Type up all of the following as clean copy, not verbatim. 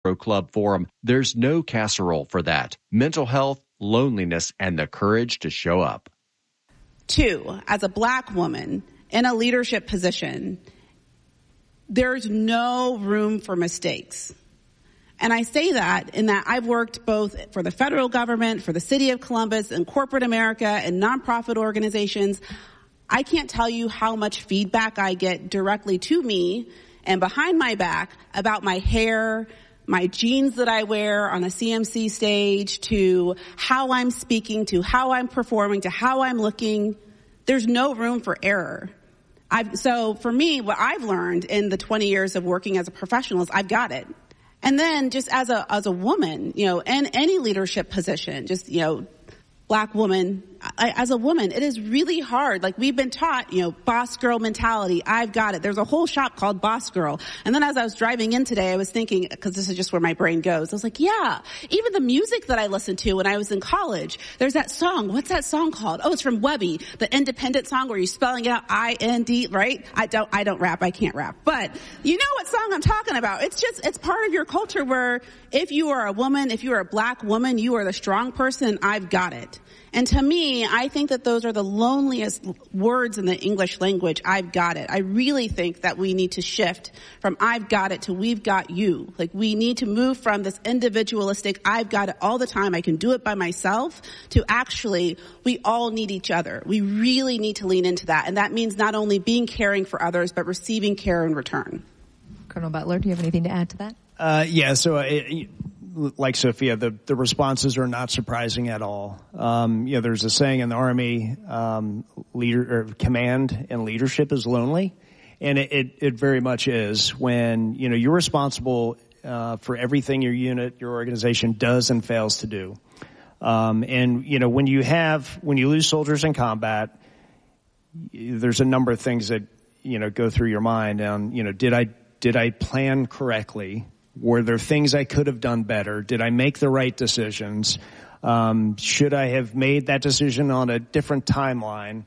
Afro Club Forum, there's no casserole for that. Mental health, loneliness, and the courage to show up. 2, as a Black woman in a leadership position, there's no room for mistakes. And I say that in that I've worked both for the federal government, for the city of Columbus, and corporate America, and nonprofit organizations. I can't tell you how much feedback I get directly to me and behind my back about my hair, my jeans that I wear on a CMC stage, to how I'm speaking, to how I'm performing, to how I'm looking. There's no room for error. So for me, what I've learned in the 20 years of working as a professional is I've got it. And then just as a woman, in any leadership position, just, Black woman, as a woman, it is really hard. Like, we've been taught, boss girl mentality. I've got it. There's a whole shop called Boss Girl. And then as I was driving in today, I was thinking, because this is just where my brain goes, I was like, yeah, even the music that I listened to when I was in college, there's that song. What's that song called? Oh, it's from Webby, the independent song where you're spelling it out I-N-D, right? I don't rap. I can't rap. But you know what song I'm talking about. It's part of your culture where if you are a woman, if you are a Black woman, you are the strong person. I've got it. And to me, I think that those are the loneliest words in the English language. I've got it. I really think that we need to shift from I've got it to we've got you. Like, we need to move from this individualistic I've got it all the time, I can do it by myself, to actually we all need each other. We really need to lean into that. And that means not only being caring for others, but receiving care in return. Colonel Butler, do you have anything to add to that? Like Sophia, the responses are not surprising at all. There's a saying in the Army, command and leadership is lonely. And it very much is when, you're responsible, for everything your unit, your organization does and fails to do. When you lose soldiers in combat, there's a number of things that, go through your mind. Did I plan correctly? Were there things I could have done better? Did I make the right decisions? Should I have made that decision on a different timeline?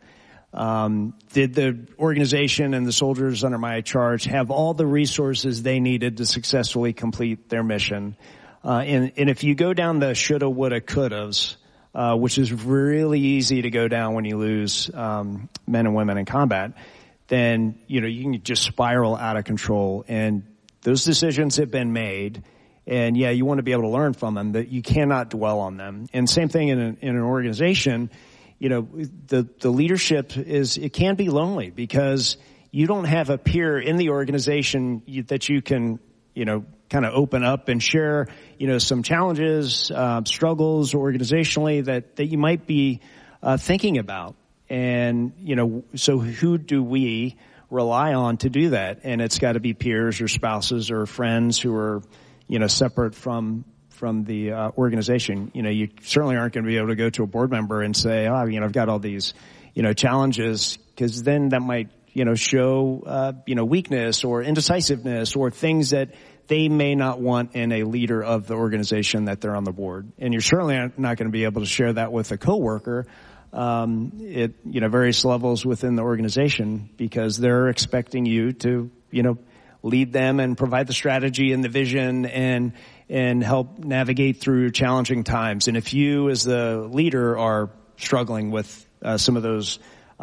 Did the organization and the soldiers under my charge have all the resources they needed to successfully complete their mission? And if you go down the shoulda, woulda, couldas, which is really easy to go down when you lose men and women in combat, then you can just spiral out of control. And those decisions have been made, and you want to be able to learn from them, but you cannot dwell on them. And same thing in an organization, the leadership it can be lonely because you don't have a peer in the organization that you can, kind of open up and share, some challenges, struggles organizationally that you might be thinking about. And, so who do we rely on to do that? And it's got to be peers or spouses or friends who are, separate from the organization. You certainly aren't going to be able to go to a board member and say, I've got all these, challenges, because then that might, show, weakness or indecisiveness or things that they may not want in a leader of the organization that they're on the board. And you're certainly not going to be able to share that with a coworker at various levels within the organization, because they're expecting you to lead them and provide the strategy and the vision and help navigate through challenging times. And if you as the leader are struggling with some of those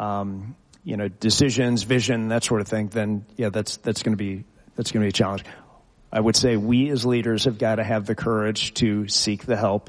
decisions, vision, that sort of thing, then that's going to be a challenge. I would say we as leaders have got to have the courage to seek the help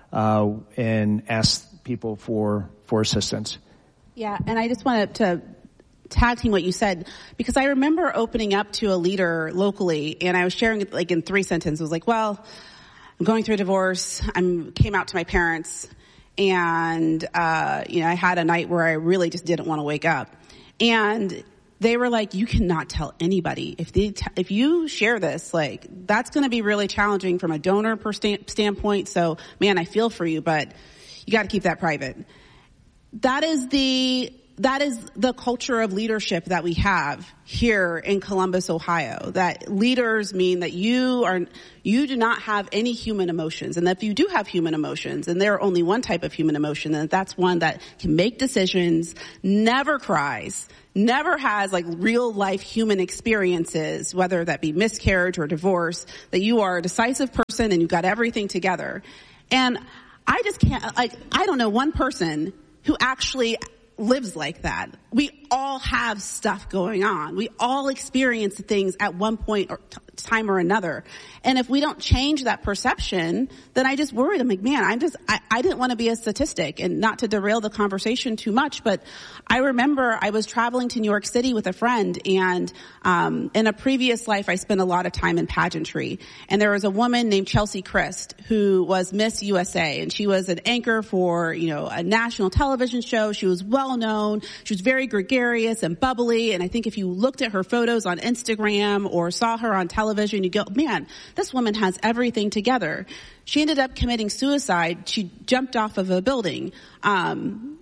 and ask people for assistance. Yeah, and I just wanted to tag team what you said, because I remember opening up to a leader locally, and I was sharing it like in 3 sentences. I was like, well, I'm going through a divorce. Came out to my parents, and I had a night where I really just didn't want to wake up. And they were like, you cannot tell anybody. If you share this, like, that's going to be really challenging from a donor standpoint. So, man, I feel for you, but you got to keep that private. That is the that is the culture of leadership that we have here in Columbus, Ohio, that leaders mean that you do not have any human emotions. And that if you do have human emotions, and there are only one type of human emotion, and that's one that can make decisions, never cries, never has like real life human experiences, whether that be miscarriage or divorce, that you are a decisive person and you've got everything together. And I just can't, I don't know one person who actually lives like that. We all have stuff going on. We all experience things at one point or time or another. And if we don't change that perception, then I just worried. I'm like, man, I didn't want to be a statistic, and not to derail the conversation too much, but I remember I was traveling to New York City with a friend, and in a previous life, I spent a lot of time in pageantry. And there was a woman named Chelsea Christ who was Miss USA, and she was an anchor for, a national television show. She was well known. She was very gregarious and bubbly. And I think if you looked at her photos on Instagram or saw her on television, you go, man, this woman has everything together. She ended up committing suicide. She jumped off of a building. And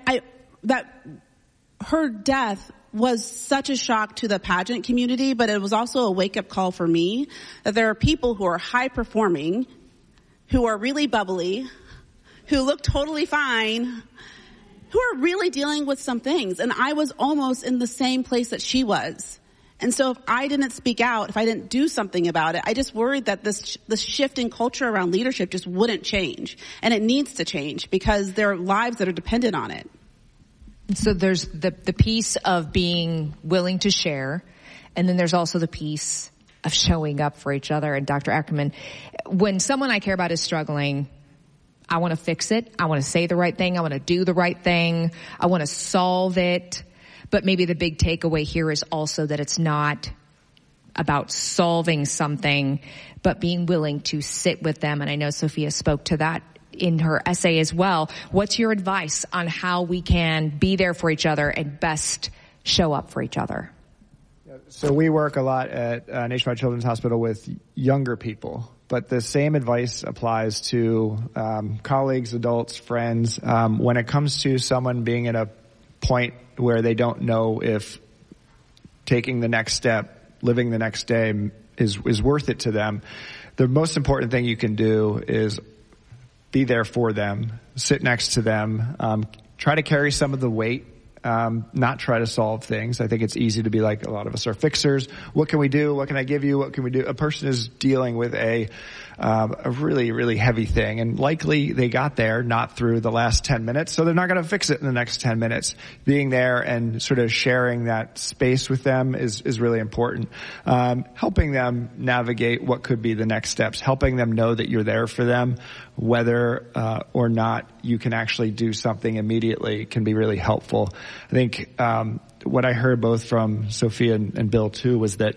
her death was such a shock to the pageant community, but it was also a wake-up call for me that there are people who are high-performing, who are really bubbly, who look totally fine, who are really dealing with some things. And I was almost in the same place that she was. And so if I didn't speak out, if I didn't do something about it, I just worried that this shift in culture around leadership just wouldn't change. And it needs to change because there are lives that are dependent on it. So there's the piece of being willing to share, and then there's also the piece of showing up for each other. And Dr. Ackerman, when someone I care about is struggling, I want to fix it. I want to say the right thing. I want to do the right thing. I want to solve it. But maybe the big takeaway here is also that it's not about solving something, but being willing to sit with them. And I know Sophia spoke to that in her essay as well. What's your advice on how we can be there for each other and best show up for each other? So we work a lot at Nationwide Children's Hospital with younger people, but the same advice applies to colleagues, adults, friends. When it comes to someone being at a point where they don't know if taking the next step, living the next day is worth it to them, the most important thing you can do is be there for them, sit next to them, try to carry some of the weight, not try to solve things. I think it's easy to be like, a lot of us are fixers. What can we do? What can I give you? What can we do? A person is dealing with a really, really heavy thing, and likely they got there not through the last 10 minutes, so they're not going to fix it in the next 10 minutes. Being there and sort of sharing that space with them is really important. Helping them navigate what could be the next steps, helping them know that you're there for them, whether or not you can actually do something immediately can be really helpful. I think what I heard both from Sophia and Bill too was that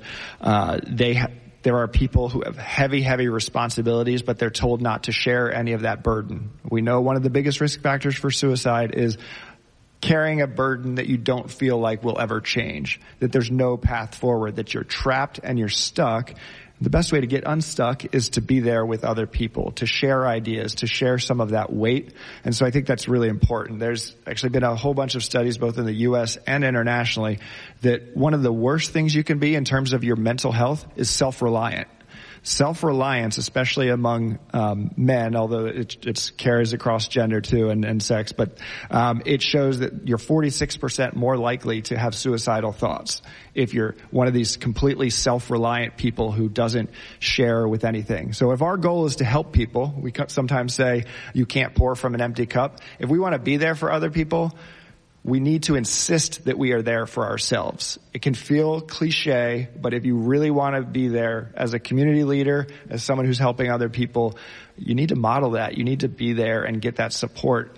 there are people who have heavy responsibilities, but they're told not to share any of that burden. We know one of the biggest risk factors for suicide is carrying a burden that you don't feel like will ever change, that there's no path forward, that you're trapped and you're stuck. The best way to get unstuck is to be there with other people, to share ideas, to share some of that weight. And so I think that's really important. There's actually been a whole bunch of studies, both in the U.S. and internationally, that one of the worst things you can be in terms of your mental health is self-reliant. Self-reliance, especially among men, although it carries across gender too and sex, but it shows that you're 46% more likely to have suicidal thoughts if you're one of these completely self-reliant people who doesn't share with anything. So if our goal is to help people, we sometimes say you can't pour from an empty cup. If we want to be there for other people, we need to insist that we are there for ourselves. It can feel cliche, but if you really want to be there as a community leader, as someone who's helping other people, you need to model that. You need to be there and get that support.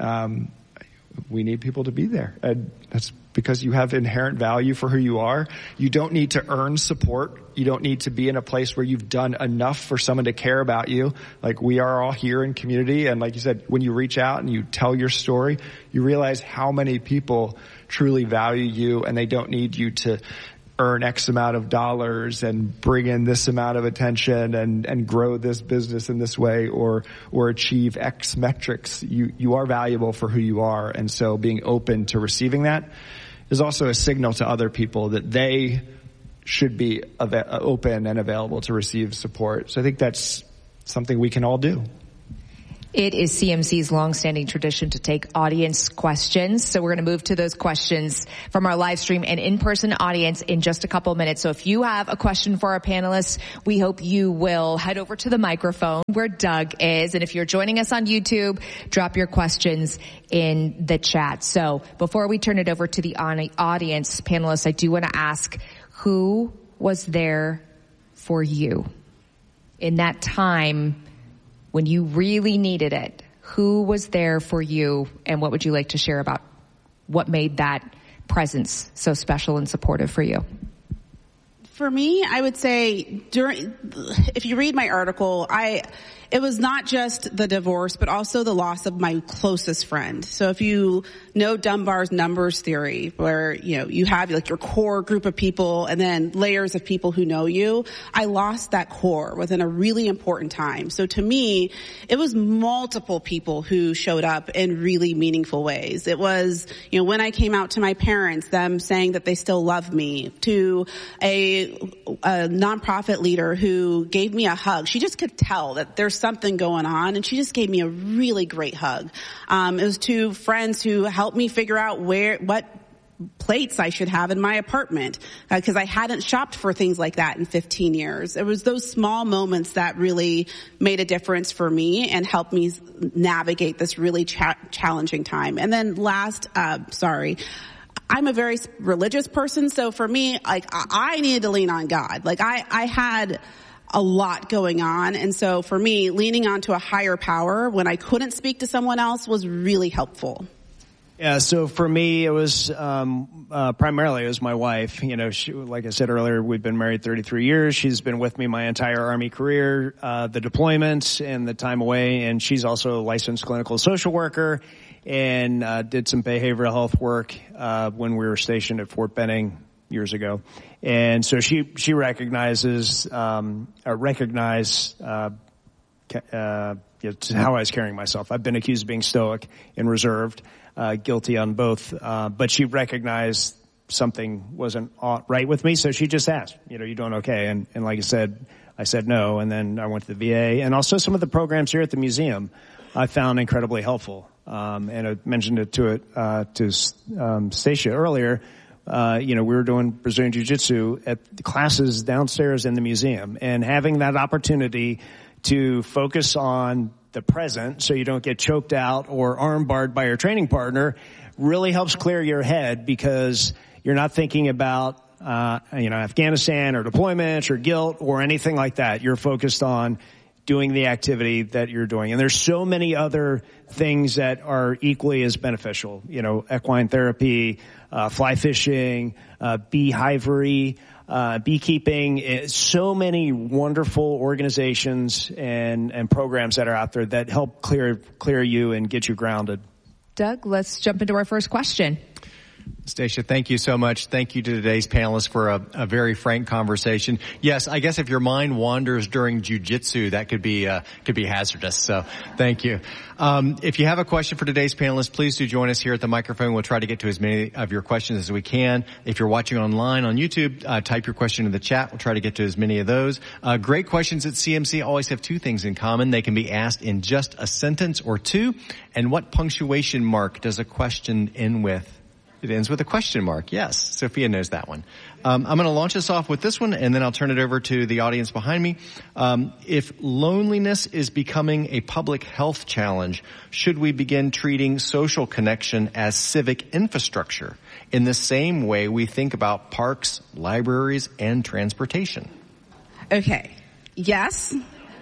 We need people to be there. And that's because you have inherent value for who you are. You don't need to earn support. You don't need to be in a place where you've done enough for someone to care about you. Like we are all here in community. And like you said, when you reach out and you tell your story, you realize how many people truly value you, and they don't need you to earn X amount of dollars and bring in this amount of attention and grow this business in this way or achieve X metrics. You are valuable for who you are. And so being open to receiving that is also a signal to other people that they should be open and available to receive support. So I think that's something we can all do. It is CMC's longstanding tradition to take audience questions. So we're going to move to those questions from our live stream and in-person audience in just a couple of minutes. So if you have a question for our panelists, we hope you will head over to the microphone where Doug is. And if you're joining us on YouTube, drop your questions in the chat. So before we turn it over to the audience panelists, I do want to ask, who was there for you in that time when you really needed it? Who was there for you, and what would you like to share about what made that presence so special and supportive for you? For me, I would say if you read my article, it was not just the divorce, but also the loss of my closest friend. So if you know Dunbar's numbers theory, where, you have like your core group of people and then layers of people who know you, I lost that core within a really important time. So to me, it was multiple people who showed up in really meaningful ways. It was, when I came out to my parents, them saying that they still love me, to a nonprofit leader who gave me a hug. She just could tell that there's something going on, and she just gave me a really great hug. It was to friends who helped me figure out what plates I should have in my apartment, because I hadn't shopped for things like that in 15 years. It was those small moments that really made a difference for me and helped me navigate this really challenging time. And then I'm a very religious person, so for me, I needed to lean on God. I had a lot going on, and so for me, leaning onto a higher power when I couldn't speak to someone else was really helpful. Yeah, so for me, it was primarily it was my wife. She, like I said earlier, we've been married 33 years. She's been with me my entire Army career, the deployments and the time away, and she's also a licensed clinical social worker and did some behavioral health work when we were stationed at Fort Benning years ago. And so she recognized how I was carrying myself. I've been accused of being stoic and reserved, guilty on both, but she recognized something wasn't right with me, so she just asked, you doing okay? And like I said no, and then I went to the VA, and also some of the programs here at the museum I found incredibly helpful. And I mentioned it to Stacia earlier. We were doing Brazilian Jiu-Jitsu at the classes downstairs in the museum, and having that opportunity to focus on the present so you don't get choked out or arm-barred by your training partner really helps clear your head, because you're not thinking about Afghanistan or deployments or guilt or anything like that. You're focused on doing the activity that you're doing. And there's so many other things that are equally as beneficial, equine therapy, fly fishing, beehivery, beekeeping, so many wonderful organizations and programs that are out there that help clear you and get you grounded. Doug, let's jump into our first question. Stacia, thank you so much. Thank you to today's panelists for a very frank conversation. Yes, I guess if your mind wanders during jiu-jitsu, that could be hazardous. So thank you. If you have a question for today's panelists, please do join us here at the microphone. We'll try to get to as many of your questions as we can. If you're watching online on YouTube, type your question in the chat. We'll try to get to as many of those. Great questions at CMC always have two things in common. They can be asked in just a sentence or two. And what punctuation mark does a question end with? It ends with a question mark. Yes, Sophia knows that one. I'm going to launch us off with this one, and then I'll turn it over to the audience behind me. If loneliness is becoming a public health challenge, should we begin treating social connection as civic infrastructure in the same way we think about parks, libraries, and transportation? Okay. Yes.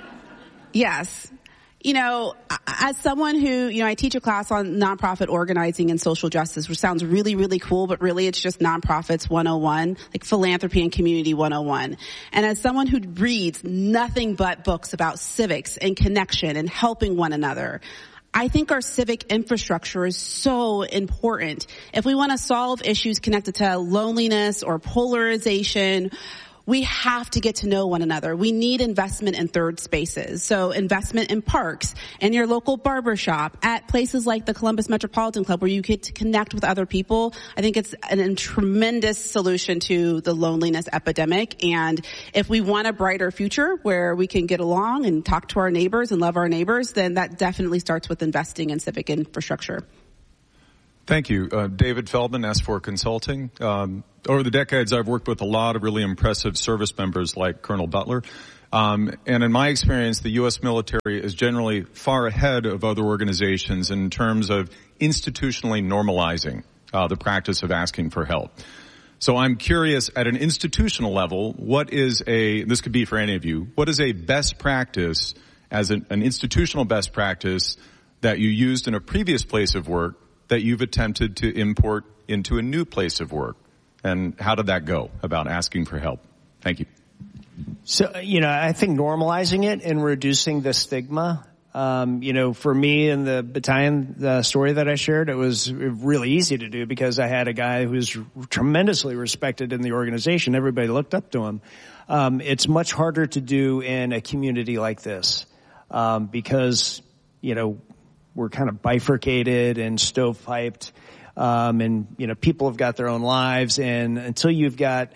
As someone who, I teach a class on nonprofit organizing and social justice, which sounds really, really cool, but really it's just nonprofits 101, like philanthropy and community 101. And as someone who reads nothing but books about civics and connection and helping one another, I think our civic infrastructure is so important. If we want to solve issues connected to loneliness or polarization, we have to get to know one another. We need investment in third spaces. So investment in parks, in your local barbershop, at places like the Columbus Metropolitan Club where you get to connect with other people. I think it's a tremendous solution to the loneliness epidemic. And if we want a brighter future where we can get along and talk to our neighbors and love our neighbors, then that definitely starts with investing in civic infrastructure. Thank you. David Feldman, S4 Consulting. Over the decades, I've worked with a lot of really impressive service members like Colonel Butler. And in my experience, the U.S. military is generally far ahead of other organizations in terms of institutionally normalizing the practice of asking for help. So I'm curious, at an institutional level, this could be for any of you, what is a best practice, as an institutional best practice, that you used in a previous place of work that you've attempted to import into a new place of work? And how did that go about asking for help? Thank you. So, I think normalizing it and reducing the stigma, for me in the battalion, the story that I shared, it was really easy to do because I had a guy who was tremendously respected in the organization. Everybody looked up to him. It's much harder to do in a community like this, because, we're kind of bifurcated and stovepiped, and people have got their own lives, and until you've got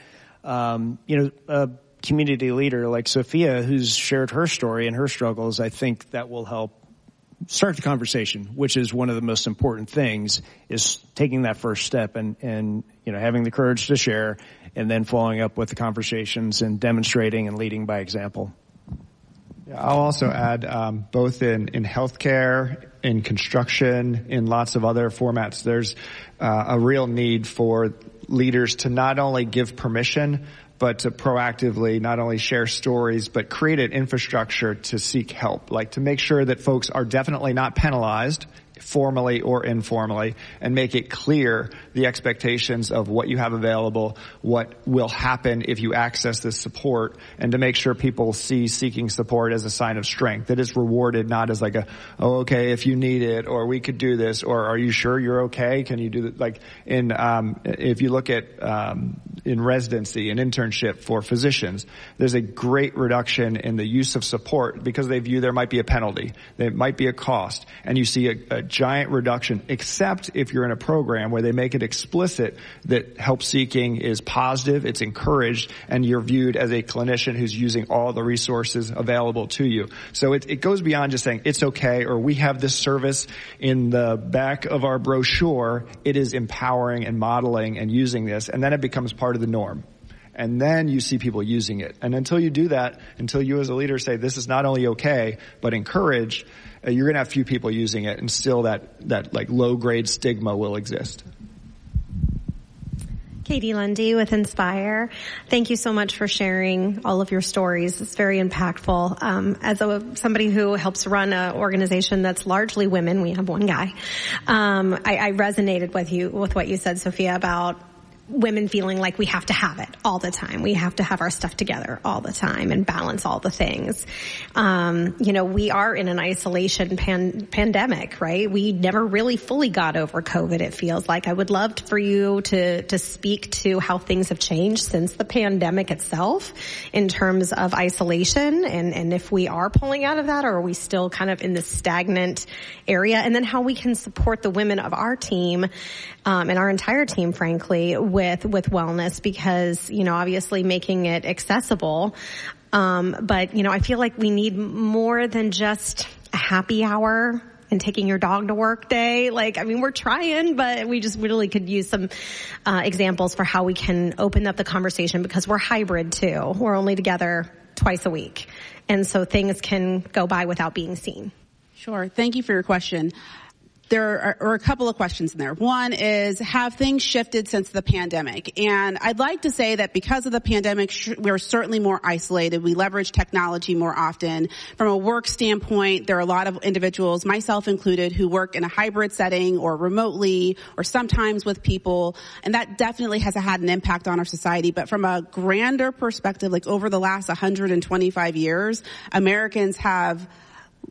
a community leader like Sophia who's shared her story and her struggles, I think that will help start the conversation, which is one of the most important things, is taking that first step and having the courage to share, and then following up with the conversations and demonstrating and leading by example. Yeah, I'll also add, both in healthcare, in construction, in lots of other formats, there's a real need for leaders to not only give permission, but to proactively not only share stories, but create an infrastructure to seek help, like to make sure that folks are definitely not penalized, formally or informally, and make it clear the expectations of what you have available, what will happen if you access this support, and to make sure people see seeking support as a sign of strength, that is rewarded, not as like okay, if you need it, or we could do this, or are you sure you're okay? Can you do that? Like if you look at in residency and internship for physicians, there's a great reduction in the use of support because they view there might be a penalty, there might be a cost, and you see a giant reduction, except if you're in a program where they make it explicit that help seeking is positive, it's encouraged, and you're viewed as a clinician who's using all the resources available to you. So it goes beyond just saying it's okay, or we have this service in the back of our brochure. It is empowering and modeling and using this, and then it becomes part of the norm. And then you see people using it. And until you do that, until you as a leader say this is not only okay, but encouraged, you're going to have few people using it, and still that like low grade stigma will exist. Katie Lundy with Inspire. Thank you so much for sharing all of your stories. It's very impactful. As somebody who helps run an organization that's largely women, we have one guy. I resonated with what you said, Sophia, about women feeling like we have to have it all the time. We have to have our stuff together all the time and balance all the things. We are in an isolation pandemic, right? We never really fully got over COVID, it feels like. I would love for you to speak to how things have changed since the pandemic itself in terms of isolation, and if we are pulling out of that, or are we still kind of in this stagnant area, and then how we can support the women of our team, and our entire team, frankly, with wellness, because, obviously making it accessible. But, I feel like we need more than just a happy hour and taking your dog to work day. We're trying, but we just really could use some examples for how we can open up the conversation, because we're hybrid too. We're only together twice a week. And so things can go by without being seen. Sure. Thank you for your question. There are a couple of questions in there. One is, have things shifted since the pandemic? And I'd like to say that because of the pandemic, we're certainly more isolated. We leverage technology more often. From a work standpoint, there are a lot of individuals, myself included, who work in a hybrid setting or remotely or sometimes with people. And that definitely has had an impact on our society. But from a grander perspective, like over the last 125 years, Americans have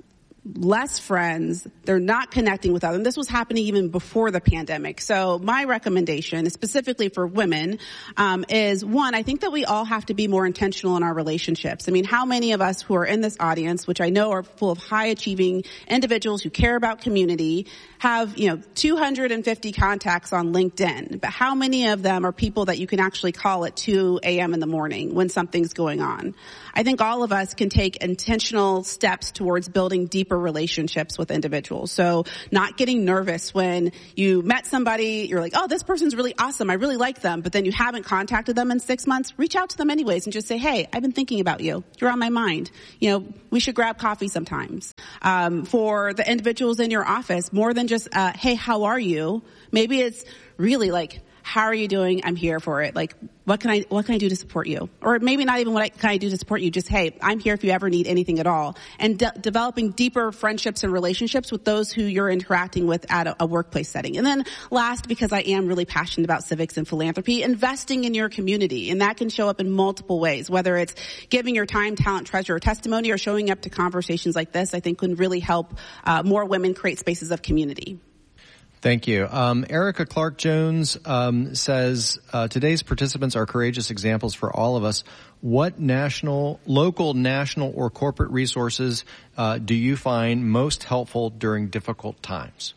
less friends. They're not connecting with others. And this was happening even before the pandemic. So my recommendation, specifically for women, is one, I think that we all have to be more intentional in our relationships. I mean, how many of us who are in this audience, which I know are full of high achieving individuals who care about community, have, 250 contacts on LinkedIn, but how many of them are people that you can actually call at 2 a.m. in the morning when something's going on? I think all of us can take intentional steps towards building deeper relationships with individuals. So not getting nervous when you met somebody, you're like, oh, this person's really awesome, I really like them, but then you haven't contacted them in 6 months. Reach out to them anyways and just say, hey, I've been thinking about you. You're on my mind. We should grab coffee sometimes. For the individuals in your office, more than just, hey, how are you? Maybe it's really like, how are you doing? I'm here for it. Like, what can I do to support you? Or maybe not even can I do to support you? Just, hey, I'm here if you ever need anything at all. And developing deeper friendships and relationships with those who you're interacting with at a workplace setting. And then last, because I am really passionate about civics and philanthropy, investing in your community. And that can show up in multiple ways, whether it's giving your time, talent, treasure, or testimony, or showing up to conversations like this, I think can really help more women create spaces of community. Thank you. Erica Clark-Jones says, today's participants are courageous examples for all of us. What local, national, or corporate resources do you find most helpful during difficult times?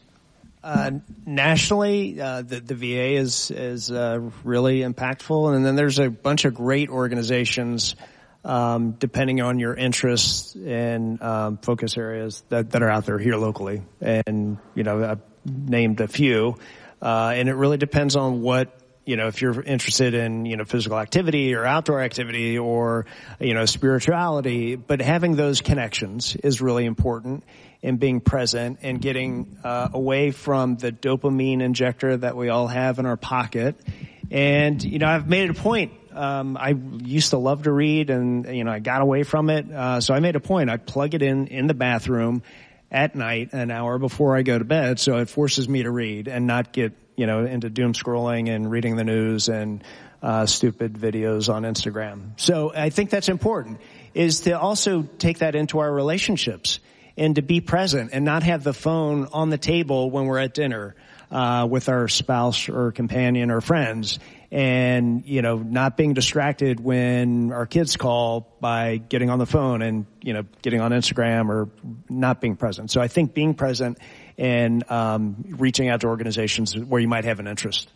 Nationally, the VA is really impactful. And then there's a bunch of great organizations, depending on your interests and focus areas that are out there here locally. And, I've named a few, and it really depends on what, if you're interested in, physical activity or outdoor activity or, spirituality, but having those connections is really important, and being present and getting away from the dopamine injector that we all have in our pocket. And, I've made it a point. I used to love to read and, I got away from it. So I made a point. I plug it in the bathroom at night, an hour before I go to bed, so it forces me to read and not get, into doom scrolling and reading the news and stupid videos on Instagram. So I think that's important, is to also take that into our relationships and to be present and not have the phone on the table when we're at dinner with our spouse or companion or friends, and, not being distracted when our kids call by getting on the phone and, getting on Instagram or not being present. So I think being present and reaching out to organizations where you might have an interest.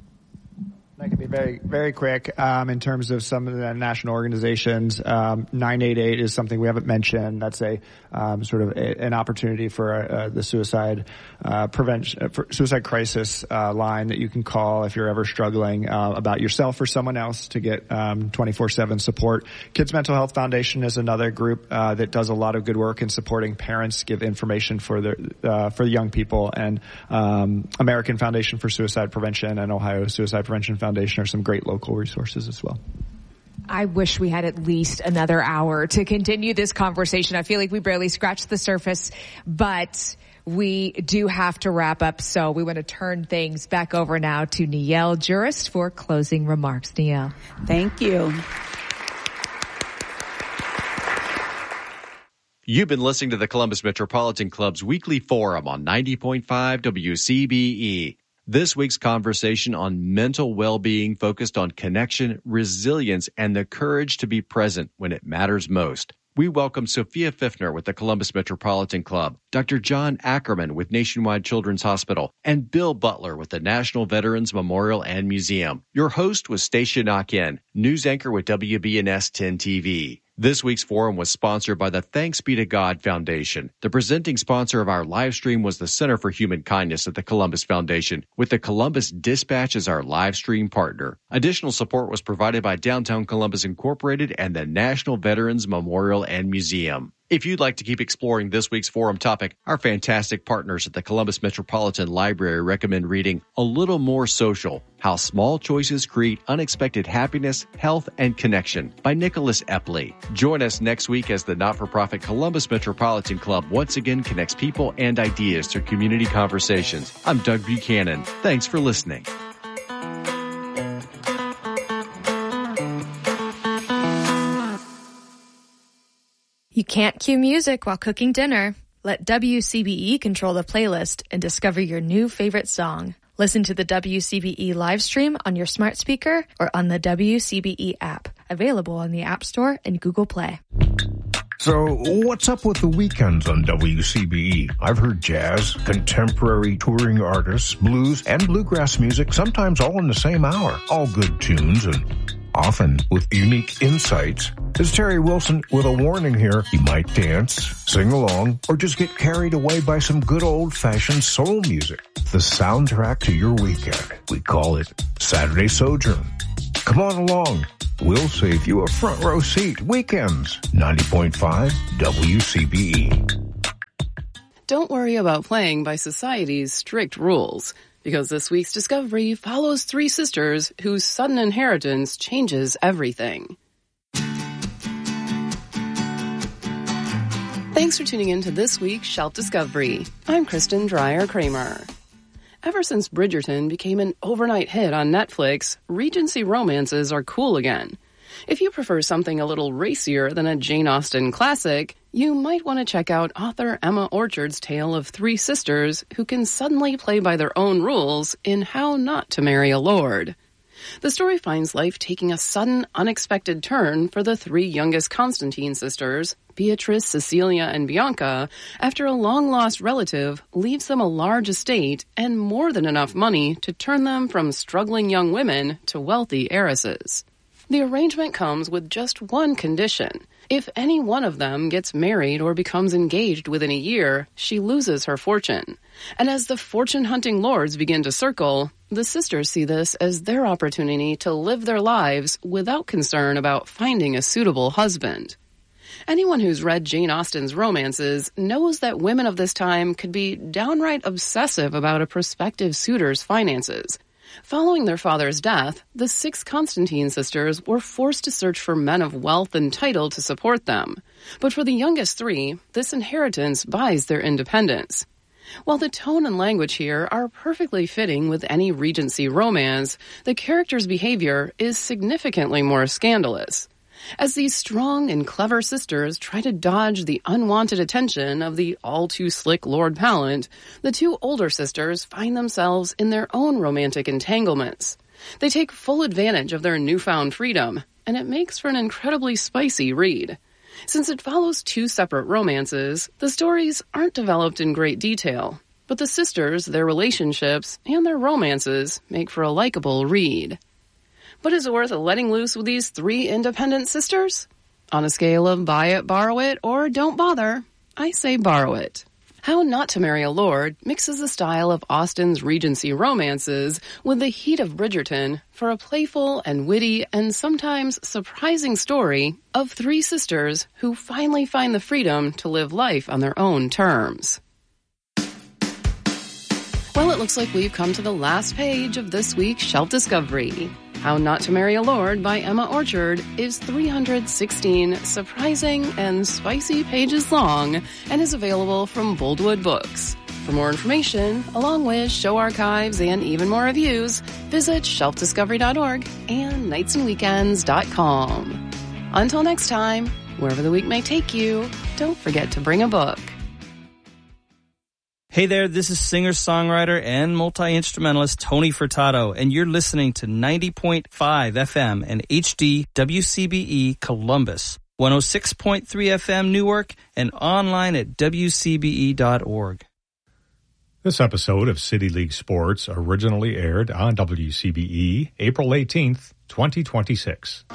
I can be very, very quick in terms of some of the national organizations. 988 is something we haven't mentioned. That's a sort of an opportunity for the suicide prevention, suicide crisis line that you can call if you're ever struggling about yourself or someone else, to get 24/7 support. Kids Mental Health Foundation is another group that does a lot of good work in supporting parents, give information for the young people, and American Foundation for Suicide Prevention and Ohio Suicide Prevention Foundation are some great local resources as well. I wish we had at least another hour to continue this conversation. I feel like we barely scratched the surface, but we do have to wrap up. So we want to turn things back over now to Niele Jurist for closing remarks. Niele. Thank you. You've been listening to the Columbus Metropolitan Club's weekly forum on 90.5 WCBE. This week's conversation on mental well-being focused on connection, resilience, and the courage to be present when it matters most. We welcome Sophia Pfiffner with the Columbus Metropolitan Club, Dr. John Ackerman with Nationwide Children's Hospital, and Bill Butler with the National Veterans Memorial and Museum. Your host was Stacia Nakin, news anchor with WBNS 10 TV. This week's forum was sponsored by the Thanks Be to God Foundation. The presenting sponsor of our live stream was the Center for Human Kindness at the Columbus Foundation, with the Columbus Dispatch as our live stream partner. Additional support was provided by Downtown Columbus Incorporated and the National Veterans Memorial and Museum. If you'd like to keep exploring this week's forum topic, our fantastic partners at the Columbus Metropolitan Library recommend reading A Little More Social: How Small Choices Create Unexpected Happiness, Health, and Connection by Nicholas Epley. Join us next week as the not-for-profit Columbus Metropolitan Club once again connects people and ideas through community conversations. I'm Doug Buchanan. Thanks for listening. You can't cue music while cooking dinner. Let WCBE control the playlist and discover your new favorite song. Listen to the WCBE live stream on your smart speaker or on the WCBE app. Available on the App Store and Google Play. So, what's up with the weekends on WCBE? I've heard jazz, contemporary touring artists, blues, and bluegrass music, sometimes all in the same hour. All good tunes and often with unique insights. This is Terry Wilson with a warning here. You might dance, sing along, or just get carried away by some good old-fashioned soul music. The soundtrack to your weekend. We call it Saturday Sojourn. Come on along. We'll save you a front row seat. Weekends, 90.5 WCBE. Don't worry about playing by society's strict rules, because this week's Discovery follows three sisters whose sudden inheritance changes everything. Thanks for tuning in to this week's Shelf Discovery. I'm Kristen Dreyer-Kramer. Ever since Bridgerton became an overnight hit on Netflix, Regency romances are cool again. If you prefer something a little racier than a Jane Austen classic, you might want to check out author Emma Orchard's tale of three sisters who can suddenly play by their own rules in How Not to Marry a Lord. The story finds life taking a sudden, unexpected turn for the three youngest Constantine sisters, Beatrice, Cecilia, and Bianca, after a long-lost relative leaves them a large estate and more than enough money to turn them from struggling young women to wealthy heiresses. The arrangement comes with just one condition. If any one of them gets married or becomes engaged within a year, she loses her fortune. And as the fortune-hunting lords begin to circle, the sisters see this as their opportunity to live their lives without concern about finding a suitable husband. Anyone who's read Jane Austen's romances knows that women of this time could be downright obsessive about a prospective suitor's finances. Following their father's death, the six Constantine sisters were forced to search for men of wealth and title to support them. But for the youngest three, this inheritance buys their independence. While the tone and language here are perfectly fitting with any Regency romance, the characters' behavior is significantly more scandalous. As these strong and clever sisters try to dodge the unwanted attention of the all-too-slick Lord Pallant, the two older sisters find themselves in their own romantic entanglements. They take full advantage of their newfound freedom, and it makes for an incredibly spicy read. Since it follows two separate romances, the stories aren't developed in great detail, but the sisters, their relationships, and their romances make for a likable read. But is it worth letting loose with these three independent sisters? On a scale of buy it, borrow it, or don't bother, I say borrow it. How Not to Marry a Lord mixes the style of Austen's Regency romances with the heat of Bridgerton for a playful and witty and sometimes surprising story of three sisters who finally find the freedom to live life on their own terms. Well, it looks like we've come to the last page of this week's Shelf Discovery. How Not to Marry a Lord by Emma Orchard is 316 surprising and spicy pages long and is available from Boldwood Books. For more information, along with show archives and even more reviews, visit shelfdiscovery.org and nightsandweekends.com. Until next time, wherever the week may take you, don't forget to bring a book. Hey there, this is singer-songwriter and multi-instrumentalist Tony Furtado, and you're listening to 90.5 FM and HD WCBE Columbus, 106.3 FM Newark, and online at WCBE.org. This episode of City League Sports originally aired on WCBE April 18th, 2026.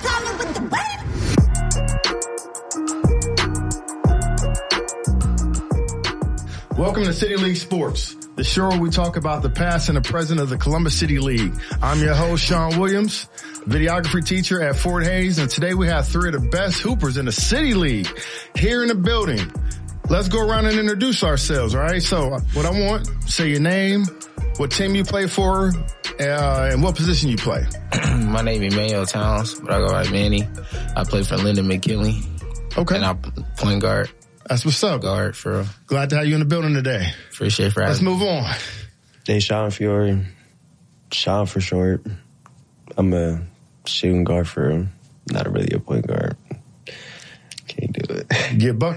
Welcome to City League Sports, the show where we talk about the past and the present of the Columbus City League. I'm your host, Sean Williams, videography teacher at Fort Hays, and today we have three of the best hoopers in the City League here in the building. Let's go around and introduce ourselves, all right? So what I want, say your name, what team you play for, and what position you play. My name is Emmanuel Towns, but I go by Manny. I play for Lyndon McKinley. Okay. And I'm point guard. That's what's up. Guard for. Glad to have you in the building today. Appreciate for having Let's move on. Deshaun Fiore. Sean for short. I'm a shooting guard for him. Not really a point guard. Can't do it. Get buckets.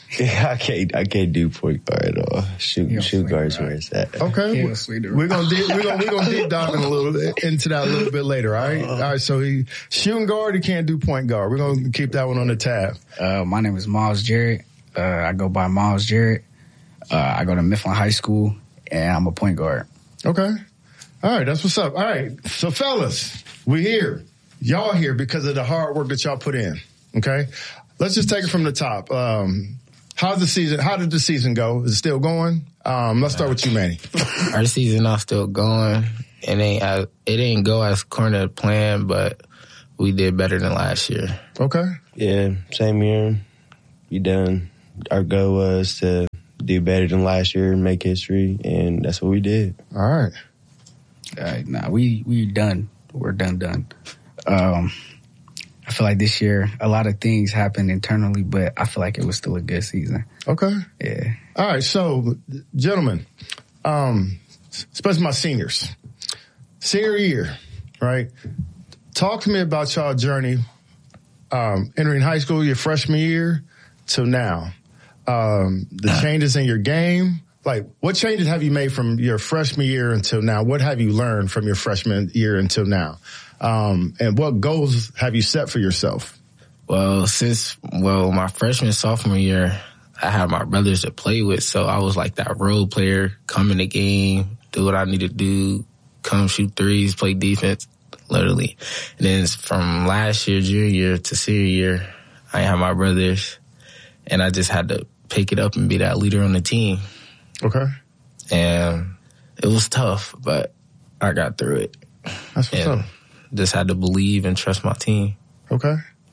Yeah, I can't do point guard at all. Shoot guard's where it's at. Okay, we're gonna deep dive into that a little bit later. All right. So he shooting guard, he can't do point guard. We're gonna keep that one on the tab. My name is Miles Jarrett. I go by Miles Jarrett. I go to Mifflin High School, and I'm a point guard. Okay. All right, that's what's up. All right, so fellas, we here. Y'all here because of the hard work that y'all put in. Okay, let's just take it from the top. How did the season go? Is it still going? Let's start with you, Manny. Our season is still going. It didn't go as according to plan, but we did better than last year. Okay. Yeah, same year. We done. Our goal was to do better than last year and make history, and that's what we did. All right. Nah, we done. We're done. I feel like this year a lot of things happened internally, but I feel like it was still a good season. Okay. Yeah. All right. So, gentlemen, especially my seniors, senior year, right? Talk to me about y'all journey entering high school, your freshman year to now. The changes in your game. Like, what changes have you made from your freshman year until now? What have you learned from your freshman year until now? And what goals have you set for yourself? Well, my freshman, sophomore year, I had my brothers to play with, so I was like that role player, come in the game, do what I need to do, come shoot threes, play defense, literally. And then from last year, junior year to senior year, I had my brothers, and I just had to pick it up and be that leader on the team. Okay. And it was tough, but I got through it. That's what's up. Just had to believe and trust my team. Okay.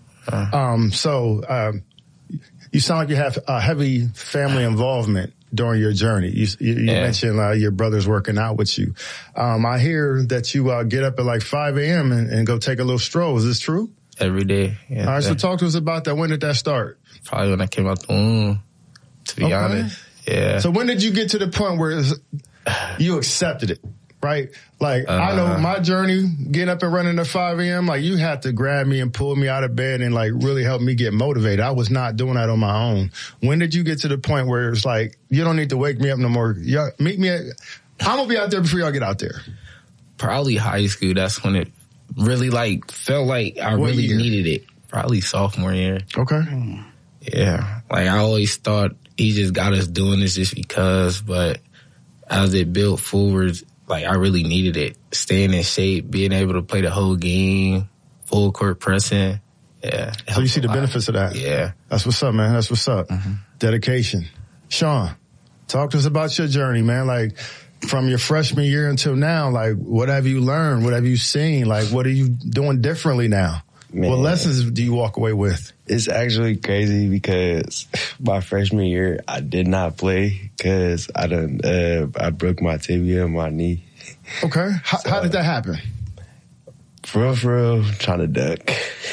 So you sound like you have a heavy family involvement during your journey. You mentioned your brother's working out with you. I hear that you get up at like 5 a.m. and go take a little stroll. Is this true? Every day. Yeah. All right, so talk to us about that. When did that start? Probably when I came out the womb, to be honest. Yeah. So when did you get to the point where you accepted it, right? Like, I know my journey, getting up and running at 5 a.m., like, you had to grab me and pull me out of bed and, like, really help me get motivated. I was not doing that on my own. When did you get to the point where it's like, you don't need to wake me up no more? Meet me I'm going to be out there before y'all get out there. Probably high school. That's when it really, like, felt like I really needed it. Probably sophomore year. Okay. Yeah. Like, I always thought he just got us doing this just because, but as it built forward, like, I really needed it. Staying in shape, being able to play the whole game, full court pressing. Yeah. So you see the benefits of that? Yeah. That's what's up, man. That's what's up. Mm-hmm. Dedication. Sean, talk to us about your journey, man. Like, from your freshman year until now, like, what have you learned? What have you seen? Like, what are you doing differently now? Man, what lessons do you walk away with? It's actually crazy because my freshman year, I did not play because I broke my tibia and my knee. Okay. How did that happen? For real, trying to duck.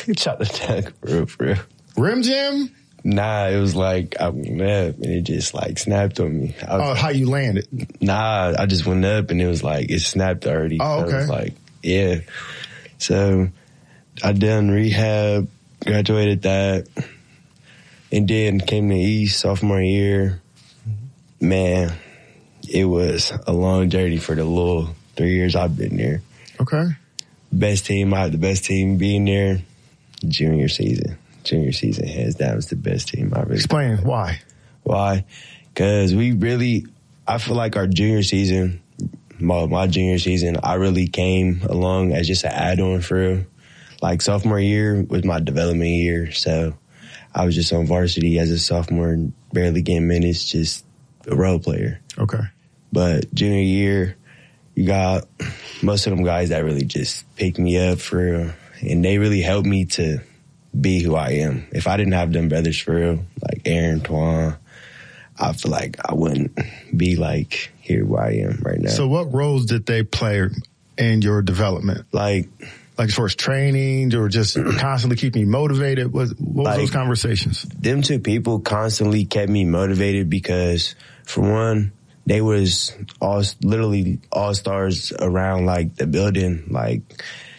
For real. Rim jam? Nah, it was like I went up and it just like snapped on me. How you landed? Nah, I just went up and it was like, it snapped already. Oh, okay. So it was like, yeah. So I done rehab, graduated that, and then came to East sophomore year. Man, it was a long journey for the little 3 years I've been there. Okay. Best team, I had the best team being there. Junior season, hands down, was the best team I really. Explain why. Why? Because I feel like our junior season, my junior season, I really came along as just an add-on for real. Like, sophomore year was my development year, so I was just on varsity as a sophomore, barely getting minutes, just a role player. Okay. But junior year, you got most of them guys that really just picked me up for real, and they really helped me to be who I am. If I didn't have them brothers for real, like Aaron, Twan, I feel like I wouldn't be like here where I am right now. So what roles did they play in your development? Like as far as training or just constantly keeping you motivated? What was those conversations? Them two people constantly kept me motivated because, for one, they was literally all-stars around, like, the building. Like,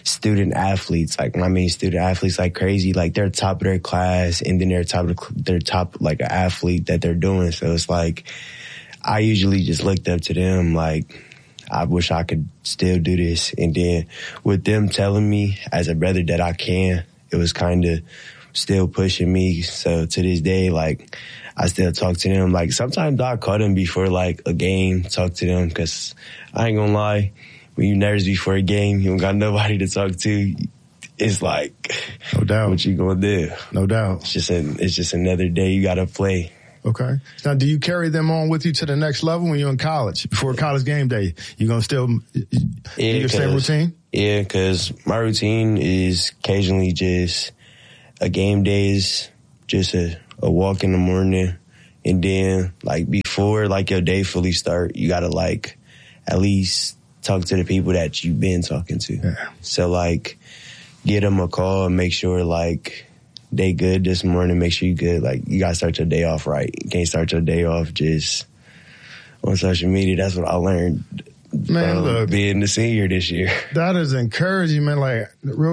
student athletes. Like, when I mean student athletes, like crazy, like they're top of their class, and then they're top like an athlete that they're doing. So it's like, I usually just looked up to them, like, I wish I could still do this. And then with them telling me as a brother that I can, it was kind of still pushing me. So to this day, like, I still talk to them. Like, sometimes I call them before like a game, talk to them, because I ain't gonna lie, when you're nervous before a game, you don't got nobody to talk to. It's like, no doubt, what you gonna do? No doubt. It's just another day you gotta play. Okay. Now, do you carry them on with you to the next level when you're in college? Before college game day, you gonna still do your same routine? Yeah, because my routine is occasionally just a game day is just a walk in the morning, and then like before like your day fully start, you gotta like at least talk to the people that you've been talking to. Yeah. So like get them a call and make sure like they good this morning, make sure you good. Like, you gotta start your day off right. You can't start your day off just on social media. That's what I learned, man, look, being the senior this year. That is encouraging, man. Like,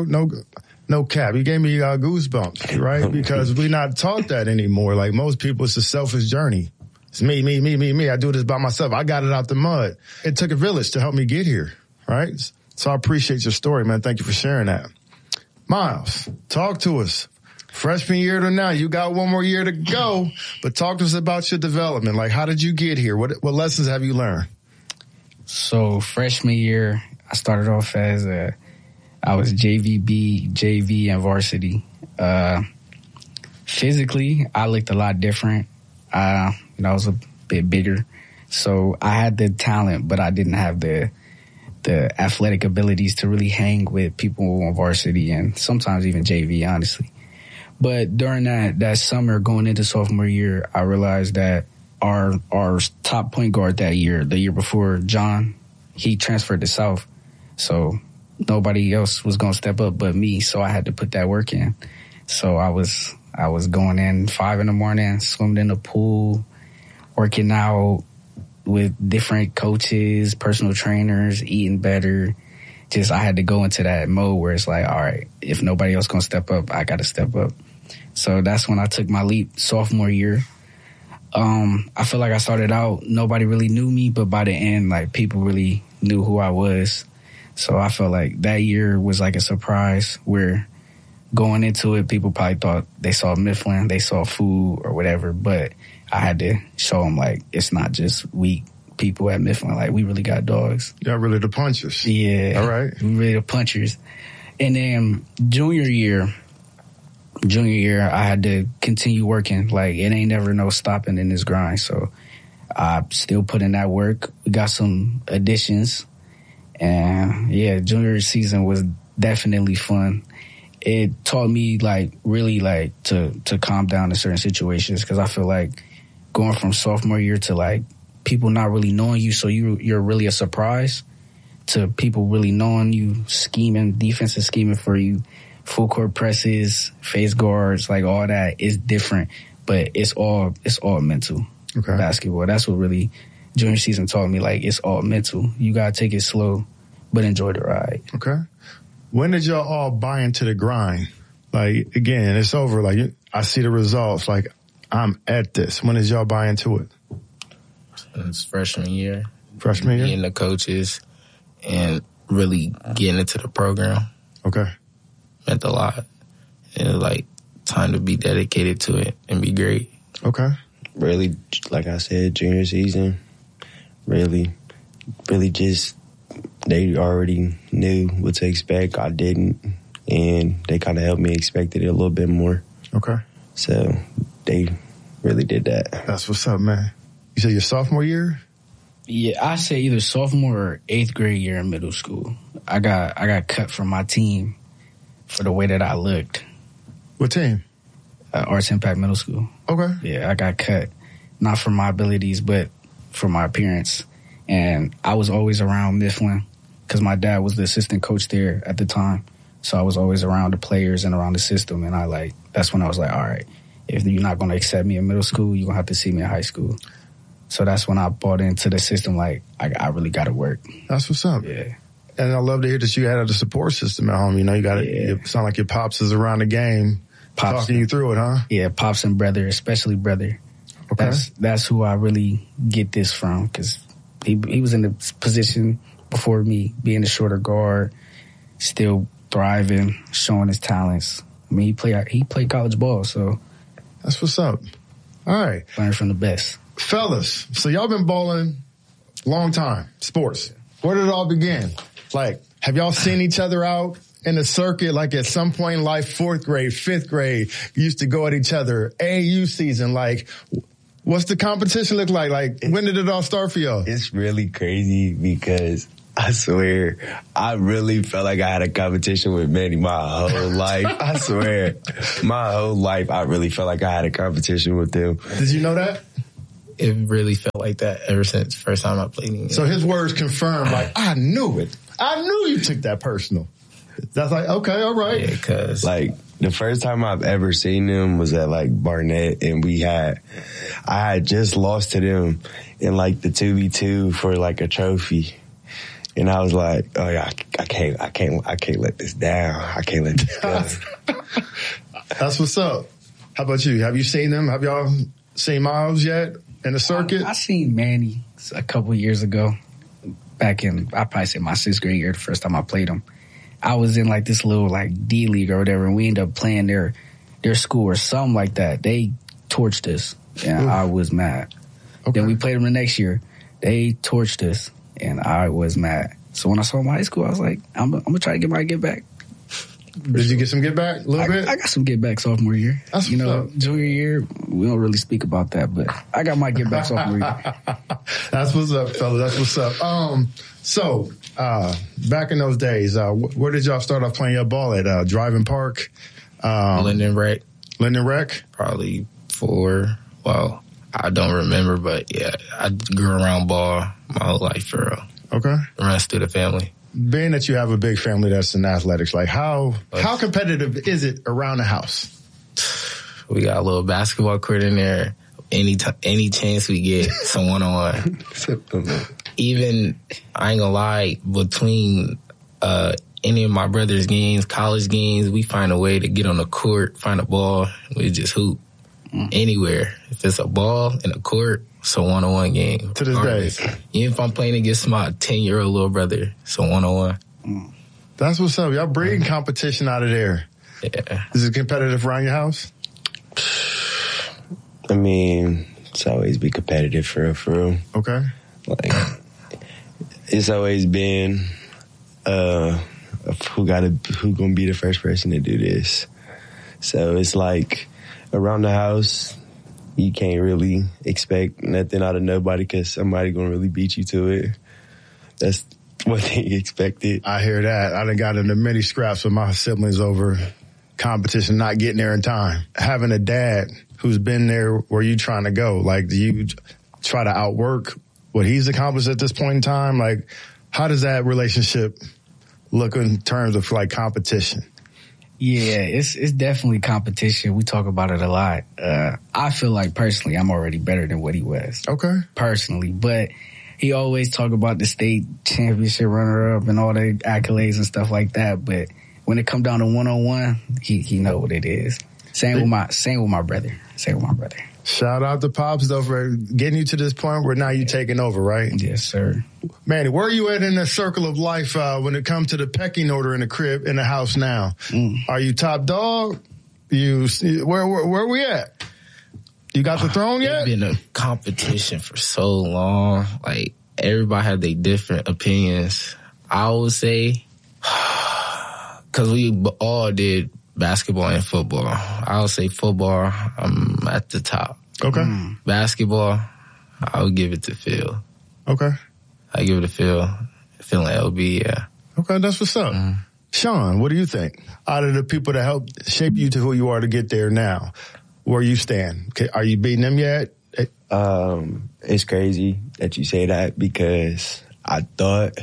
no cap. You gave me goosebumps, right? Because we not taught that anymore. Like, most people, it's a selfish journey. It's me. I do this by myself. I got it out the mud. It took a village to help me get here, right? So I appreciate your story, man. Thank you for sharing that. Miles, talk to us. Freshman year to now, you got one more year to go, but talk to us about your development. Like, how did you get here? What lessons have you learned? So freshman year, I started off as I was JVB, JV, and varsity. Physically, I looked a lot different. I was a bit bigger, so I had the talent, but I didn't have the athletic abilities to really hang with people on varsity and sometimes even JV, honestly. But during that summer going into sophomore year, I realized that our top point guard that year, the year before, John, he transferred to South. So nobody else was going to step up but me. So I had to put that work in. So I was going in 5 a.m, swimming in the pool, working out with different coaches, personal trainers, eating better. Just, I had to go into that mode where it's like, all right, if nobody else going to step up, I got to step up. So that's when I took my leap sophomore year. I feel like I started out, nobody really knew me, but by the end, like, people really knew who I was. So I felt like that year was like a surprise where going into it, people probably thought they saw Mifflin, they saw food or whatever, but I had to show them, like, it's not just weak people at Mifflin. Like, we really got dogs. Y'all really the punchers. Yeah. All right. We really the punchers. And then junior year, I had to continue working. Like, it ain't never no stopping in this grind. So I still put in that work. We got some additions. And yeah, junior season was definitely fun. It taught me, like, really, like, to calm down in certain situations, because I feel like going from sophomore year to, like, people not really knowing you, so you're really a surprise, to people really knowing you, scheming, defensive scheming for you, full court presses, face guards, like, all that is different, but it's all mental. Okay. Basketball. That's what really junior season taught me. Like, it's all mental. You gotta take it slow, but enjoy the ride. Okay. When did y'all all buy into the grind? Like, again, it's over. Like, I see the results. Like, I'm at this. When did y'all buy into it? It's freshman year. Freshman year? Getting the coaches and really getting into the program. Okay. Meant a lot. And it was like time to be dedicated to it and be great. Okay. Really, like I said, junior season, really just, they already knew what to expect. I didn't. And they kind of helped me expect it a little bit more. Okay. So they really did that. That's what's up, man. You said your sophomore year? Yeah, I say either sophomore or 8th grade year in middle school. I got cut from my team for the way that I looked. What team? Arts Impact Middle School. Okay. Yeah, I got cut. Not for my abilities, but for my appearance. And I was always around Mifflin because my dad was the assistant coach there at the time. So I was always around the players and around the system. And that's when I was like, all right, if you're not going to accept me in middle school, you're going to have to see me in high school. So that's when I bought into the system. Like, I really got to work. That's what's up. Yeah. And I love to hear that you had a support system at home. You know, you sound like your pops is around the game, talking you through it, huh? Yeah, pops and brother, especially brother. Okay. That's who I really get this from, because he was in the position before me, being a shorter guard, still thriving, showing his talents. I mean, he played college ball, so that's what's up. All right, learn from the best, fellas. So y'all been balling long time, sports. Where did it all begin? Like, have y'all seen each other out in the circuit? Like at some point in life, 4th grade, 5th grade, you used to go at each other. AAU season, like, what's the competition look like? Like, when did it all start for y'all? It's really crazy because I swear, I really felt like I had a competition with Manny my whole life. I swear, my whole life, I really felt like I had a competition with him. Did you know that? It really felt like that ever since the first time I played him. So his words confirmed, like, I knew it. I knew you took that personal. That's like, okay, all right. Yeah, cause like the first time I've ever seen them was at like Barnett, and I had just lost to them in like the 2v2 for like a trophy. And I was like, oh yeah, I can't let this down. I can't let this go. That's what's up. How about you? Have you seen them? Have y'all seen Miles yet in the circuit? I seen Manny a couple years ago. Back in, I probably say my 6th grade year, the first time I played him. I was in like this little like D league or whatever, and we ended up playing their school or something like that. They torched us, and I was mad. Okay. Then we played them the next year. They torched us, and I was mad. So when I saw them in high school, I was like, I'm gonna try to get my get back. Did you get some get back a little bit? I got some get back sophomore year. That's junior year, we don't really speak about that, but I got my get back sophomore year. That's what's up, fella. That's what's up. So back in those days, where did y'all start off playing your ball at? Driving Park? Linden Rec. Linden Rec? Probably 4. Well, I don't remember, but yeah, I grew around ball my whole life for real. Okay. The rest of the family. Being that you have a big family that's in athletics, like how competitive is it around the house? We got a little basketball court in there. Any chance we get, some one-on-one. Even, I ain't gonna lie, between any of my brother's games, college games, we find a way to get on the court, find a ball, we just hoop. Anywhere. If it's a ball in a court, it's a one-on-one game. To this day. Even if I'm playing against my 10-year-old little brother, it's a one-on-one. That's what's up. Y'all breeding competition out of there. Yeah. Is it competitive around your house? I mean, it's always be competitive for real. Okay. Like, it's always been who gonna be the first person to do this. So it's like around the house, you can't really expect nothing out of nobody because somebody gonna really beat you to it. That's what they expected. I hear that. I done got into many scraps with my siblings over competition, not getting there in time. Having a dad who's been there where you trying to go, like, do you try to outwork what he's accomplished at this point in time? Like, how does that relationship look in terms of like competition? Yeah, it's definitely competition. We talk about it a lot. I feel like personally I'm already better than what he was. Okay. Personally. But he always talk about the state championship runner-up and all the accolades and stuff like that. But when it come down to one-on-one, he know what it is. Same with my brother. Shout out to Pops, though, for getting you to this point where now you're taking over, right? Yes, sir. Manny, where are you at in the circle of life when it comes to the pecking order in the crib, in the house now? Are you top dog? Where we at? You got the throne yet? It's been a competition for so long. Like, everybody had their different opinions. I would say, because we all did basketball and football. I would say football, I'm at the top. Okay. Basketball, I would give it to Phil. Okay. I give it to Phil. Phil and LB, yeah. Okay, that's what's up. Sean, what do you think? Out of the people that helped shape you to who you are to get there now, where you stand, okay, are you beating them yet? It's crazy that you say that because I thought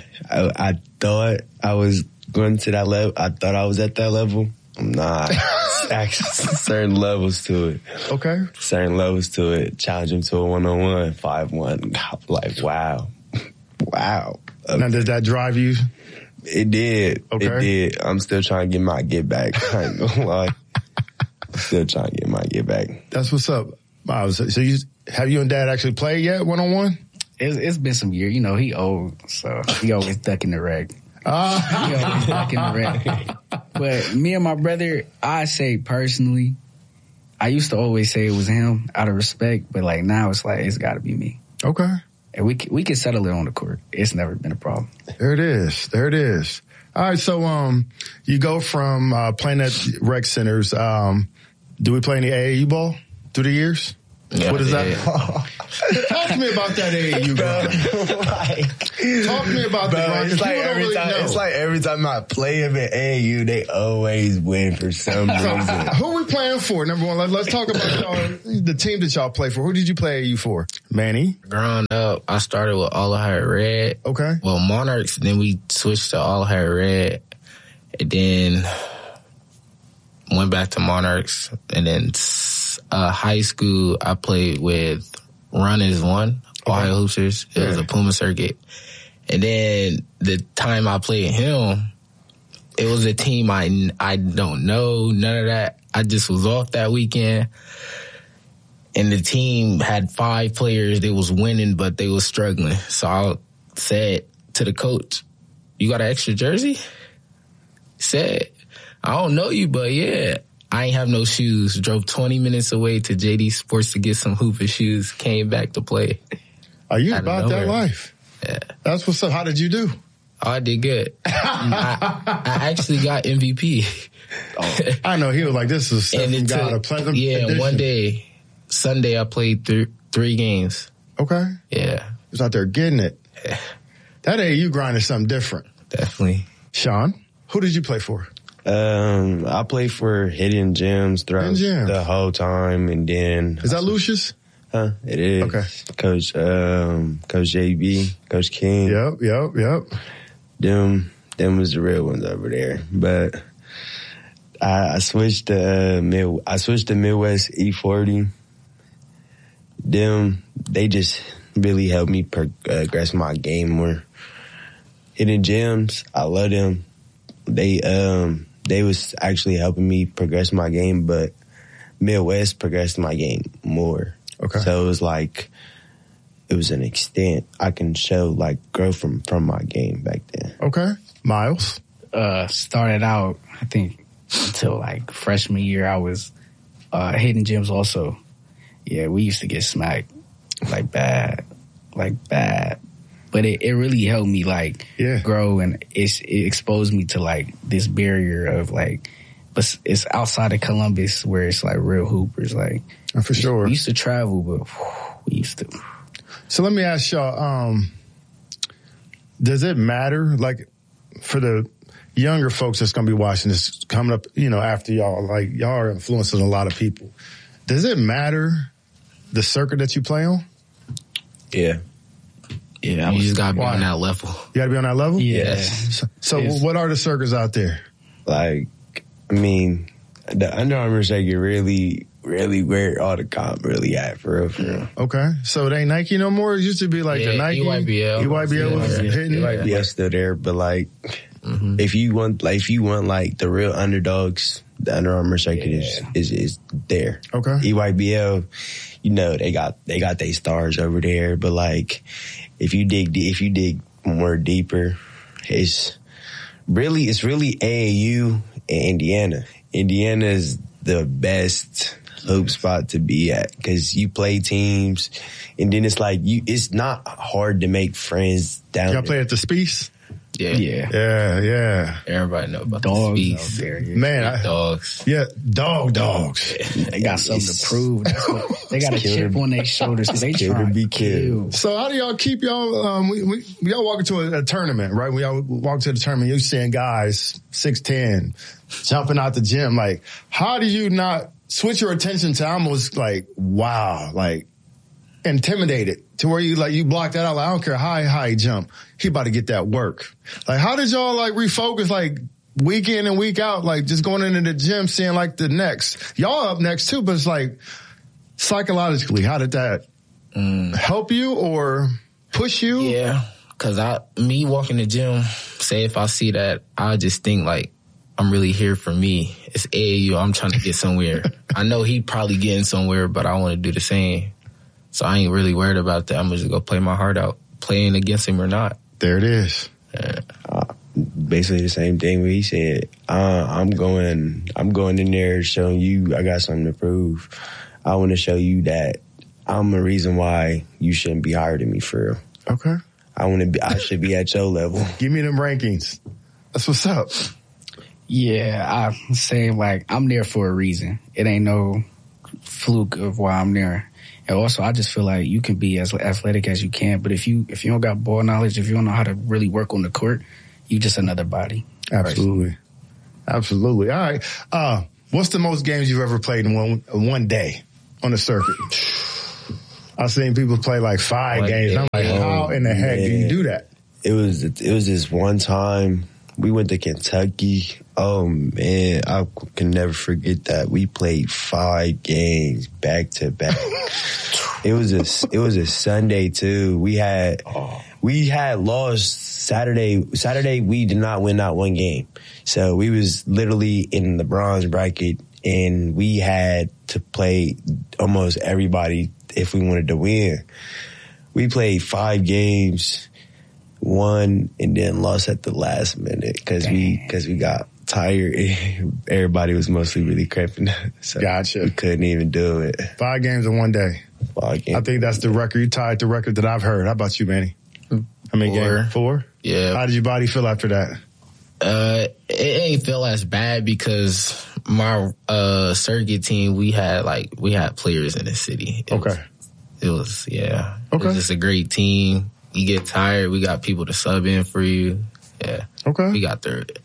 I was going to that level. I thought I was at that level. I'm not. Actually, certain levels to it. Okay. Certain levels to it. Challenge him to a 1-on-1, 5-1. Like, wow. Wow. Now, does that drive you It did. Okay. It did. I'm still trying to get my get back. I ain't gonna lie. Still trying to get my get back. That's what's up. Wow. So have you and Dad actually played yet 1-on-1? It's been some years. You know, he old, so he always ducking the reg. He always ducking the reg. But me and my brother, I say personally, I used to always say it was him out of respect, but like now it's like it's got to be me. Okay. And we can settle it on the court. It's never been a problem. There it is. There it is. All right. So you go from playing at rec centers. Do we play any AAU ball through the years? Yeah, what is that? Talk to me about that AAU, bro. Talk to me about that, bro. It's like every time I play him at AAU, they always win for some reason. Who are we playing for? Number one, let's talk about the team that y'all play for. Who did you play AAU for? Manny? Growing up, I started with All Ohio Red. Okay. Well, Monarchs, then we switched to All Ohio Red, and then went back to Monarchs, and then high school, I played with Run as One, Ohio Hoopsters. It was a Puma circuit. And then the time I played him, it was a team I don't know, none of that. I just was off that weekend. And the team had 5 players. They was winning, but they was struggling. So I said to the coach, "You got an extra jersey?" He said, "I don't know you, but yeah." I ain't have no shoes. Drove 20 minutes away to JD Sports to get some hooping shoes. Came back to play. Are you about that life? Yeah. That's what's up. How did you do? Oh, I did good. I actually got MVP. I know. He was like, this is something God, a pleasant addition. One day, Sunday, I played 3 games. Okay. Yeah. He was out there getting it. Yeah. That AAU grind is something different. Definitely. Sean, who did you play for? I played for Hidden Gems throughout the whole time, and then is that Lucius? It is. Okay. Coach JB, Coach King. Yep. Them was the real ones over there. But I switched to Midwest E40. They just really helped me progress my game more. Hidden Gems, I love them. They was actually helping me progress my game, but Midwest progressed my game more. Okay. So it was like, it was an extent I can show like growth from my game back then. Okay. Miles? Started out, I think, until like freshman year, I was Hidden Gems also. Yeah, we used to get smacked like bad. But it really helped me like grow, and it exposed me to like this barrier of like, but it's outside of Columbus where it's like real hoopers. Like for sure, we used to travel, but we used to. So let me ask y'all: does it matter, like, for the younger folks that's going to be watching this coming up, after y'all, like y'all are influencing a lot of people? Does it matter the circuit that you play on? Yeah. Yeah, you just gotta be on that level. You gotta be on that level? Yes. So what are the circuits out there? Like, I mean, the Under Armour circuit really where all the comp really at, for real. Okay. So it ain't Nike no more? It used to be like the Nike. EYBL was hitting. EYBL still there, but like, if you want like the real underdogs, the Under Armour circuit is there. Okay. EYBL, they got their stars over there, but like, if you dig more deeper, it's really AAU and Indiana. Indiana is the best hoop spot to be at because you play teams, and then it's like it's not hard to make friends down. Y'all play at the Spiece? Yeah. Everybody know about dogs the out there. Man, dogs. Yeah, dogs. They got something to prove. They got a chip on their shoulders. They trying to be killed. So how do y'all keep y'all? Y'all walk into a tournament, right? When y'all walk to the tournament, you're seeing guys 6'10" jumping out the gym. Like, how do you not switch your attention to almost like, wow, like intimidated to where you block that out? Like, I don't care how high he jump, he about to get that work. Like, how did y'all like refocus, like week in and week out, like just going into the gym, seeing like the next, y'all up next too, but it's like psychologically, how did that help you or push you? Yeah. Cause me walking the gym, say if I see that, I just think like, I'm really here for me. It's AAU. I'm trying to get somewhere. I know he probably getting somewhere, but I want to do the same. So I ain't really worried about that. I'm just going to play my heart out, playing against him or not. There it is. Yeah. Basically the same thing what he said. I'm going in there showing you I got something to prove. I want to show you that I'm the reason why you shouldn't be higher than me for real. Okay. I should be at your level. Give me them rankings. That's what's up. Yeah, I'm saying like I'm there for a reason. It ain't no fluke of why I'm there. And also, I just feel like you can be as athletic as you can, but if you don't got ball knowledge, if you don't know how to really work on the court, you just another body. Absolutely. Absolutely. All right. What's the most games you've ever played in one day on the circuit? I've seen people play like 5 games. I'm like, how in the heck do you do that? It was this one time we went to Kentucky. Oh man, I can never forget that. We played 5 games back to back. It was a Sunday too. We had lost Saturday. Saturday we did not win not one game. So we was literally in the bronze bracket and we had to play almost everybody if we wanted to win. We played 5 games, won, and then lost at the last minute because we got tired. Everybody was mostly really cramping. So gotcha. We couldn't even do it. 5 games in one day. 5 games. I think that's the record. You tied the record that I've heard. How about you, Manny? How many games? 4? Yeah. How did your body feel after that? It ain't feel as bad because my circuit team, we had players in the city. It was just a great team. You get tired, we got people to sub in for you. Yeah. Okay. We got third.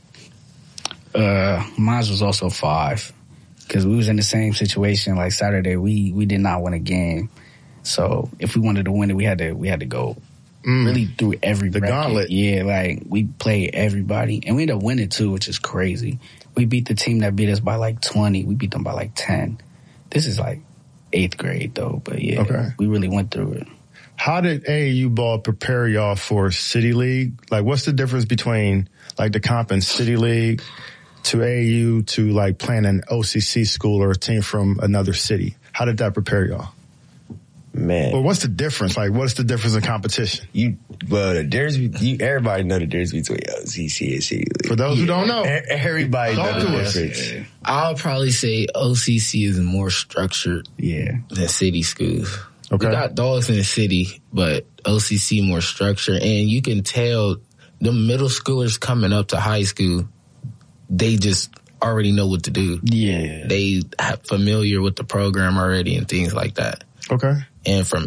Mine was also 5 because we was in the same situation. Like Saturday, we did not win a game. So if we wanted to win it, we had to go really through every bracket. Gauntlet. Yeah, like we played everybody and we ended up winning too, which is crazy. We beat the team that beat us by like 20. We beat them by like 10. This is like 8th grade though, but yeah, we really went through it. How did AAU ball prepare y'all for City League? Like, what's the difference between like the comp in City League to AAU to like playing an OCC school or a team from another city? How did that prepare y'all? Man. Well, what's the difference? Like, what's the difference in competition? The difference, everybody know the difference between OCC and City League. For those who don't know. Everybody Talk knows to the us. difference. I'll probably say OCC is more structured than city schools. Okay. We got dogs in the city, but OCC more structured. And you can tell the middle schoolers coming up to high school, they just already know what to do. Yeah. They have familiar with the program already and things like that. Okay. And from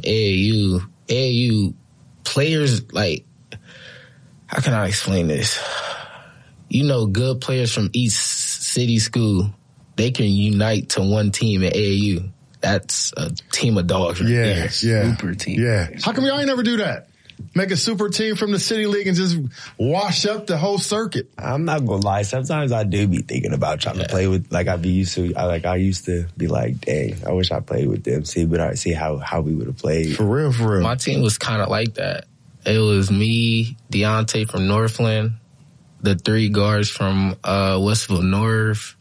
AAU players, like, how can I explain this? You know, good players from each city school, they can unite to one team at AAU. That's a team of dogs right there. Yeah. Super team. Yeah. How come y'all ain't never do that? Make a super team from the City League and just wash up the whole circuit. I'm not gonna lie. Sometimes I do be thinking about trying to play with, like I used to be like, dang, I wish I played with them. See how we would have played. For real. My team was kind of like that. It was me, Deontay from Northland, the 3 guards from Westville North.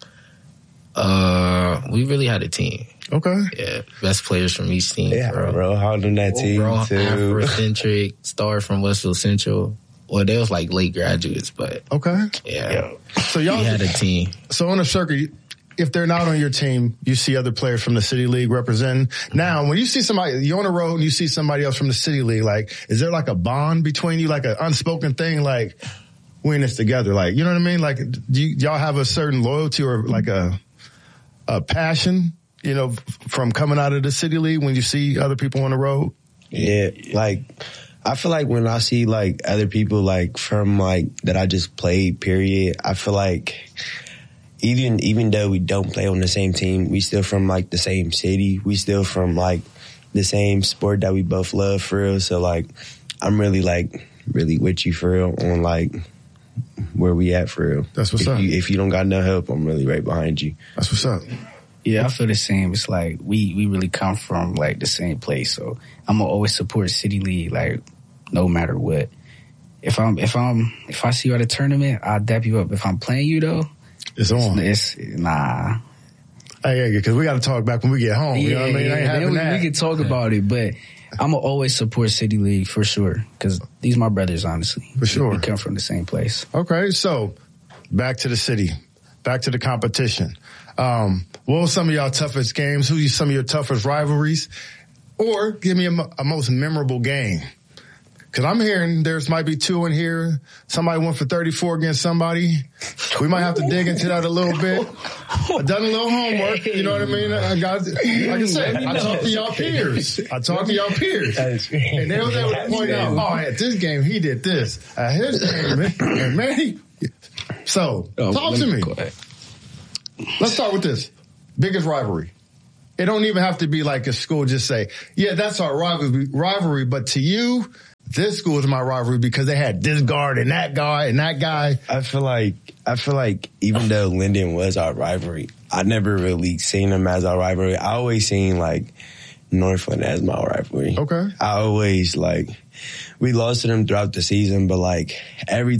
We really had a team. Okay. Yeah, best players from each team. Yeah, bro. Hard on that team too. Afrocentric, Star from Westville Central. Well, they was like late graduates, but yeah. So y'all had a team. So on the circuit, if they're not on your team, you see other players from the City League representing. Now, when you see somebody, you're on the road and you see somebody else from the City League, like, is there like a bond between you, like an unspoken thing, like, we're in this together, like, you know what I mean? Like, do y'all have a certain loyalty or like a passion, you know, from coming out of the City League when you see other people on the road? Yeah, like, I feel like when I see like other people like from like that I just played, period, I feel like even though we don't play on the same team, we still from like the same city. We still from like the same sport that we both love for real. So like, I'm really with you for real on like where we at for real. That's what's up. If you don't got no help, I'm really right behind you. That's what's up. Yeah, I feel the same. It's like we really come from like the same place. So I'm gonna always support City League, like no matter what. if I see you at a tournament, I'll dap you up. If I'm playing you though, it's on. It's nah. Hey, because we got to talk back when we get home. Yeah, you know what I mean? I ain't having that. We can talk about it, but I'm gonna always support City League for sure because these are my brothers, honestly. For sure, we come from the same place. Okay, so back to the city, back to the competition. What were some of y'all toughest games? Who are some of your toughest rivalries? Or give me a most memorable game. Because I'm hearing there's might be 2 in here. Somebody went for 34 against somebody. We might have to dig into that a little bit. I've done a little homework. You know what I mean? I got, like I said, I talked to y'all peers. And they was able to point out, oh, at this game, he did this. At his game, and man, So, talk to me. Let's start with this. Biggest rivalry. It don't even have to be like a school. Just say, yeah, that's our rivalry. But to you, this school is my rivalry because they had this guard and that guy and that guy. I feel like even though Linden was our rivalry, I never really seen them as our rivalry. I always seen like Northland as my rivalry. Okay. I always we lost to them throughout the season, but like every